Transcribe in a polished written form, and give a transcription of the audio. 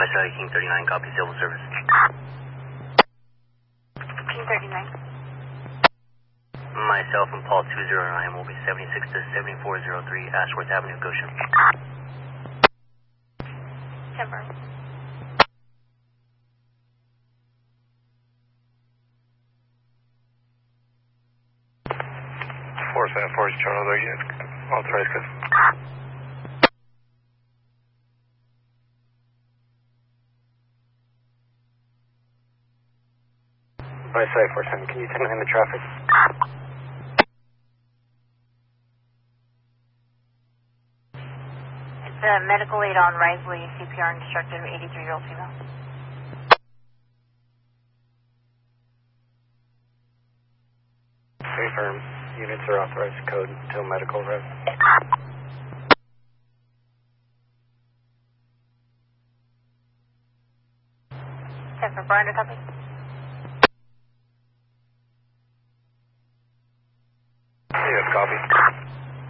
Sorry, King 39, copy, civil service. King 39. Myself and Paul 209 will be 76 to 7403 Ashworth Avenue, Goshen. Confirm. 474 Charles, are you authorized? By site 410, can you tell me the traffic? It's a medical aid on Risley, CPR instructed 83-year-old female. Confirm. Units are authorized to code until medical arrives. Confirm, Brian, copy. Yes, copy.